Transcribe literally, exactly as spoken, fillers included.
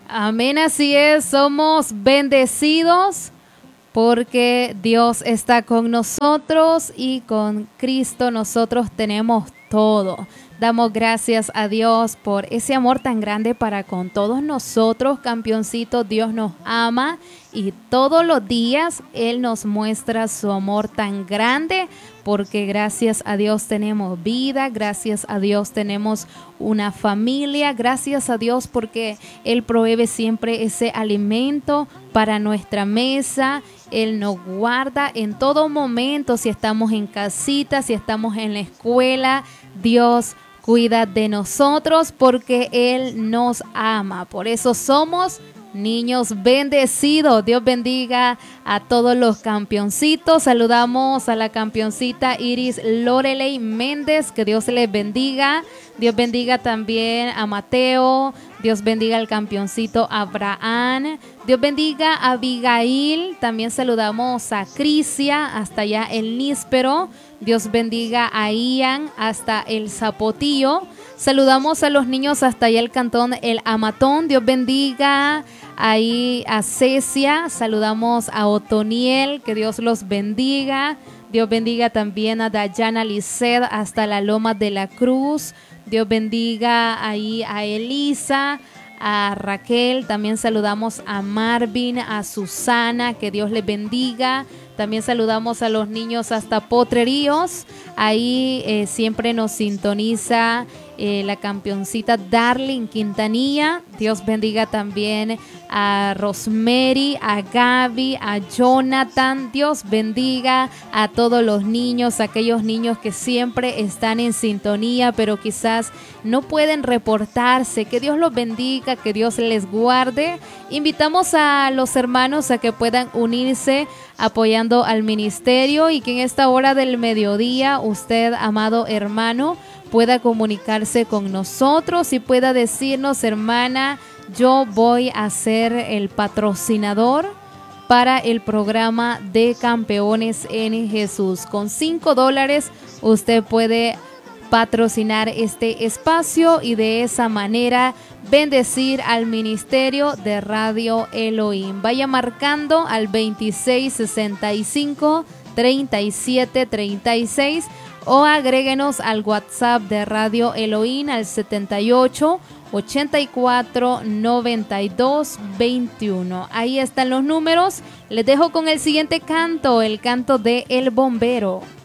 Amén, así es, somos bendecidos porque Dios está con nosotros y con Cristo nosotros tenemos todo. Damos gracias a Dios por ese amor tan grande para con todos nosotros, campeoncitos. Dios nos ama y todos los días Él nos muestra su amor tan grande porque gracias a Dios tenemos vida, gracias a Dios tenemos una familia, gracias a Dios porque Él provee siempre ese alimento para nuestra mesa. Él nos guarda en todo momento, si estamos en casita, si estamos en la escuela, Dios cuida de nosotros porque Él nos ama. Por eso somos niños bendecidos. Dios bendiga a todos los campeoncitos. Saludamos a la campeoncita Iris Lorelei Méndez. Que Dios les bendiga. Dios bendiga también a Mateo. Dios bendiga al campeoncito Abraham. Dios bendiga a Abigail. También saludamos a Crisia hasta allá el Níspero. Dios bendiga a Ian hasta el Zapotillo. Saludamos a los niños hasta allá el cantón El Amatón. Dios bendiga ahí a Cecia. Saludamos a Otoniel. Que Dios los bendiga. Dios bendiga también a Dayana Lisset hasta la Loma de la Cruz. Dios bendiga ahí a Elisa, a Raquel. También saludamos a Marvin, a Susana. Que Dios les bendiga. También saludamos a los niños hasta Potreríos. Ahí eh, siempre nos sintoniza eh, la campeoncita Darling Quintanilla. Dios bendiga también a Rosemary, a Gaby, a Jonathan. Dios bendiga a todos los niños, aquellos niños que siempre están en sintonía, pero quizás no pueden reportarse. Que Dios los bendiga, que Dios les guarde. Invitamos a los hermanos a que puedan unirse apoyando al ministerio y que en esta hora del mediodía usted, amado hermano, pueda comunicarse con nosotros y pueda decirnos: hermana, yo voy a ser el patrocinador para el programa de Campeones en Jesús. Con cinco dólares usted puede patrocinar este espacio y de esa manera bendecir al ministerio de Radio Elohim. Vaya marcando al veintiséis sesenta y cinco treinta y siete treinta y seis o agréguenos al WhatsApp de Radio Elohim al setenta y ocho ochenta y cuatro noventa y dos veintiuno. Ahí están los números. Les dejo con el siguiente canto, el canto de El Bombero.